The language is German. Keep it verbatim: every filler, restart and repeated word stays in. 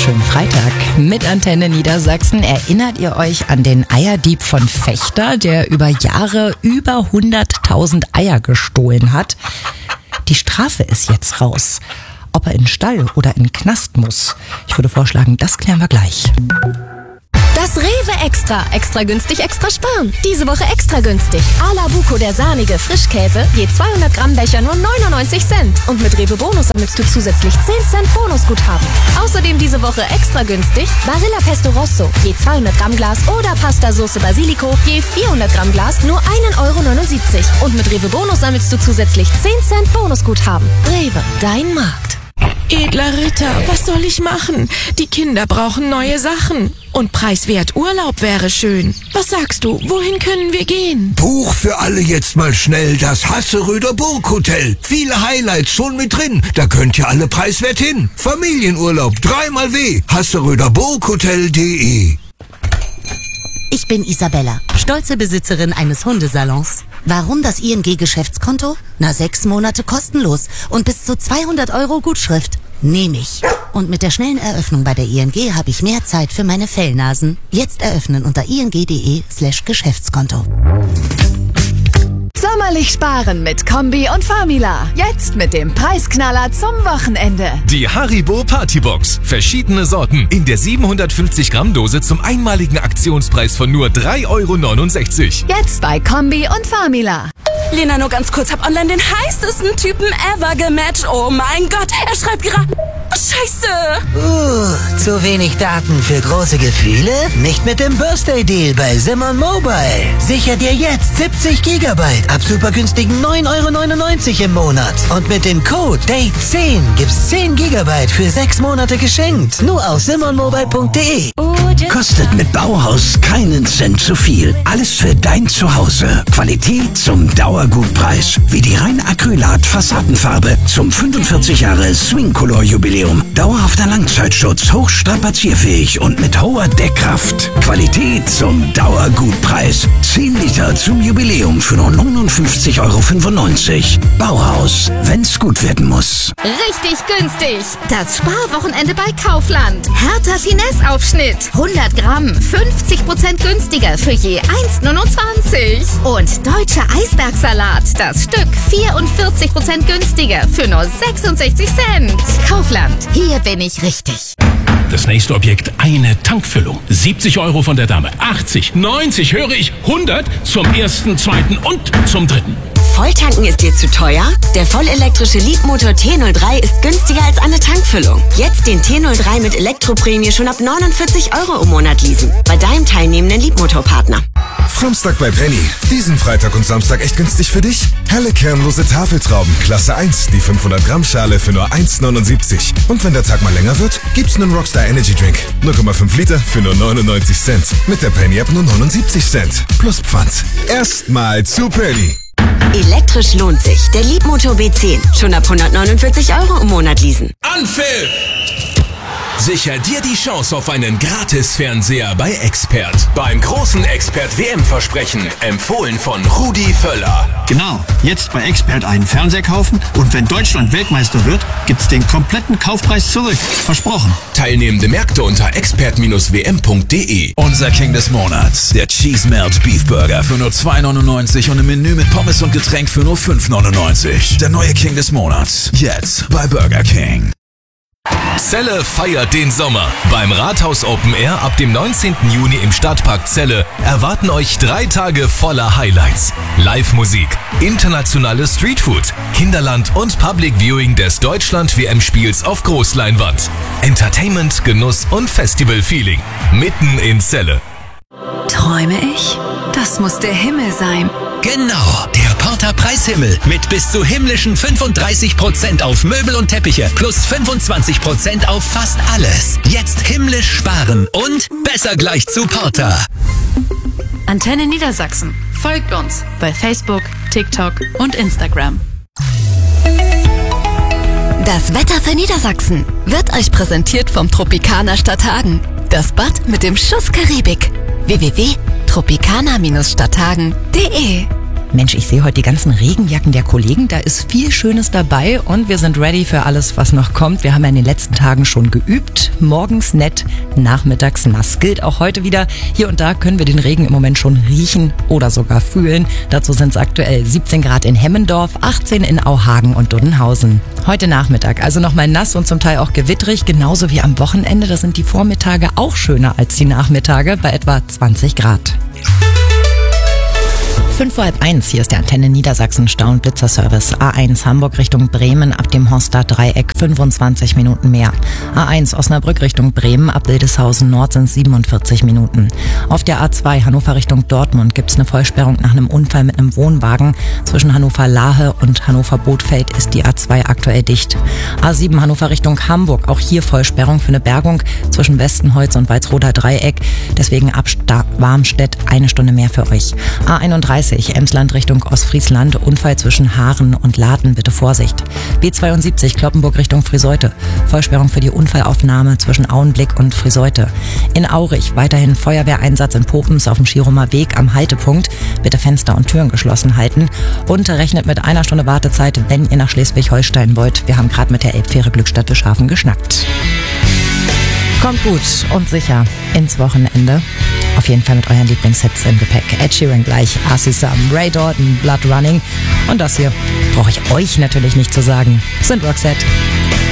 wunderschönen Freitag mit Antenne Niedersachsen. Erinnert ihr euch an den Eierdieb von Vechta, der über Jahre über hunderttausend Eier gestohlen hat? Die Strafe ist jetzt raus. Ob er in den Stall oder in den Knast muss, ich würde vorschlagen, das klären wir gleich. Das Rewe Extra. Extra günstig, extra sparen. Diese Woche extra günstig. Ala Buco, der sahnige Frischkäse, je zweihundert Gramm Becher nur neunundneunzig Cent. Und mit Rewe Bonus sammelst du zusätzlich zehn Cent Bonusguthaben. Außerdem diese Woche extra günstig Barilla Pesto Rosso, je zweihundert Gramm Glas oder Pasta Soße Basilico, je vierhundert Gramm Glas nur ein Euro neunundsiebzig. Und mit Rewe Bonus sammelst du zusätzlich zehn Cent Bonusguthaben. Rewe, dein Markt. Edler Ritter, was soll ich machen? Die Kinder brauchen neue Sachen. Und preiswert Urlaub wäre schön. Was sagst du, wohin können wir gehen? Buch für alle jetzt mal schnell das Hasseröder Burghotel. Viele Highlights schon mit drin. Da könnt ihr alle preiswert hin. Familienurlaub, dreimal W. Hasseröder Burghotel punkt de. Ich bin Isabella, stolze Besitzerin eines Hundesalons. Warum das I N G-Geschäftskonto? Na, sechs Monate kostenlos und bis zu zweihundert Euro Gutschrift. Nehme ich. Und mit der schnellen Eröffnung bei der I N G habe ich mehr Zeit für meine Fellnasen. Jetzt eröffnen unter ing punkt de slash Geschäftskonto. Sommerlich sparen mit Kombi und Famila. Jetzt mit dem Preisknaller zum Wochenende. Die Haribo Partybox. Verschiedene Sorten in der siebenhundertfünfzig Gramm Dose zum einmaligen Aktionspreis von nur drei Euro neunundsechzig. Jetzt bei Kombi und Famila. Lena, nur ganz kurz, hab online den heißesten Typen ever gematcht. Oh mein Gott, er schreibt gerade... Scheiße! Uh, zu wenig Daten für große Gefühle? Nicht mit dem Birthday Deal bei Simon Mobile. Sicher dir jetzt siebzig Gigabyte ab super günstigen neun Euro neunundneunzig im Monat. Und mit dem Code Date zehn gibt's zehn Gigabyte für sechs Monate geschenkt. Nur auf simon mobile punkt de. Kostet mit Bauhaus keinen Cent zu viel. Alles für dein Zuhause. Qualität zum Dauergutpreis. Wie die rein Acrylat Fassadenfarbe zum fünfundvierzig Jahre Swing Color Jubiläum. Dauerhafter Langzeitschutz, hochstrapazierfähig und mit hoher Deckkraft. Qualität zum Dauergutpreis. zehn Liter zum Jubiläum für nur neunundfünfzig Euro fünfundneunzig. Bauhaus, wenn's gut werden muss. Richtig günstig. Das Sparwochenende bei Kaufland. Hertha Finesse-Aufschnitt. hundert Gramm, fünfzig Prozent günstiger für je eins neunundzwanzig. Und deutscher Eisbergsalat. Das Stück vierundvierzig Prozent günstiger für nur sechsundsechzig Cent. Kaufland. Hier bin ich richtig. Das nächste Objekt, eine Tankfüllung. siebzig Euro von der Dame, achtzig, neunzig, höre ich, hundert zum ersten, zweiten und zum dritten. Volltanken ist dir zu teuer? Der vollelektrische Leapmotor T null drei ist günstiger als eine Tankfüllung. Jetzt den T null drei mit Elektroprämie schon ab neunundvierzig Euro im Monat leasen. Bei deinem teilnehmenden Leapmotor-Partner. Samstag bei Penny. Diesen Freitag und Samstag echt günstig für dich? Helle kernlose Tafeltrauben, Klasse eins, die fünfhundert Gramm Schale für nur eins neunundsiebzig. Und wenn der Tag mal länger wird, gibt's einen Rockstar Energy Drink. null Komma fünf Liter für nur neunundneunzig Cent. Mit der Penny App nur neunundsiebzig Cent. Plus Pfand. Erstmal zu Penny. Elektrisch lohnt sich. Der Leapmotor B zehn. Schon ab hundertneunundvierzig Euro im Monat leasen. Anpfiff! Sicher dir die Chance auf einen Gratis-Fernseher bei Expert. Beim großen Expert-W M-Versprechen. Empfohlen von Rudi Völler. Genau, jetzt bei Expert einen Fernseher kaufen und wenn Deutschland Weltmeister wird, gibt's den kompletten Kaufpreis zurück. Versprochen. Teilnehmende Märkte unter expert Bindestrich w m punkt de. Unser King des Monats, der Cheese Melt Beef Burger für nur zwei neunundneunzig und ein Menü mit Pommes und Getränk für nur fünf neunundneunzig. Der neue King des Monats, jetzt bei Burger King. Celle feiert den Sommer. Beim Rathaus Open Air ab dem neunzehnten Juni im Stadtpark Celle erwarten euch drei Tage voller Highlights. Live-Musik, internationales Streetfood, Kinderland und Public Viewing des Deutschland-W M-Spiels auf Großleinwand. Entertainment, Genuss und Festival-Feeling. Mitten in Celle. Träume ich? Das muss der Himmel sein. Genau, der Porter Preishimmel mit bis zu himmlischen fünfunddreißig Prozent auf Möbel und Teppiche plus fünfundzwanzig Prozent auf fast alles. Jetzt himmlisch sparen und besser gleich zu Porter. Antenne Niedersachsen. Folgt uns bei Facebook, TikTok und Instagram. Das Wetter für Niedersachsen wird euch präsentiert vom Tropicana Stadthagen. Das Bad mit dem Schuss Karibik. w w w punkt tropicana Bindestrich stadthagen punkt de Mensch, ich sehe heute die ganzen Regenjacken der Kollegen. Da ist viel Schönes dabei und wir sind ready für alles, was noch kommt. Wir haben ja in den letzten Tagen schon geübt. Morgens nett, nachmittags nass. Gilt auch heute wieder. Hier und da können wir den Regen im Moment schon riechen oder sogar fühlen. Dazu sind es aktuell siebzehn Grad in Hemmendorf, achtzehn in Auhagen und Duddenhausen. Heute Nachmittag also nochmal nass und zum Teil auch gewittrig, genauso wie am Wochenende. Da sind die Vormittage auch schöner als die Nachmittage bei etwa zwanzig Grad. Fünf vor halb eins, hier ist der Antenne Niedersachsen Stau- und Blitzerservice. A eins Hamburg Richtung Bremen ab dem Horster Dreieck fünfundzwanzig Minuten mehr. A eins Osnabrück Richtung Bremen ab Wildeshausen Nord sind siebenundvierzig Minuten. Auf der A zwei Hannover Richtung Dortmund gibt's eine Vollsperrung nach einem Unfall mit einem Wohnwagen. Zwischen Hannover-Lahe und Hannover-Bodfeld ist die A zwei aktuell dicht. A sieben Hannover Richtung Hamburg, auch hier Vollsperrung für eine Bergung zwischen Westenholz und Walsroder Dreieck. Deswegen ab Warmstedt eine Stunde mehr für euch. A einunddreißig Emsland Richtung Ostfriesland, Unfall zwischen Haaren und Laden, bitte Vorsicht. B zweiundsiebzig Kloppenburg Richtung Friseute, Vollsperrung für die Unfallaufnahme zwischen Auenblick und Friseute. In Aurich weiterhin Feuerwehreinsatz in Popens auf dem Schirumer Weg am Haltepunkt, bitte Fenster und Türen geschlossen halten und rechnet mit einer Stunde Wartezeit, wenn ihr nach Schleswig-Holstein wollt. Wir haben gerade mit der Elbfähre Glückstadt Bischhafen geschnackt. Kommt gut und sicher ins Wochenende. Auf jeden Fall mit euren Lieblingshits im Gepäck. Ed Sheeran gleich, Arcee Sam, Ray Dalton, Blood Running. Und das hier brauche ich euch natürlich nicht zu sagen. Sind Roxette.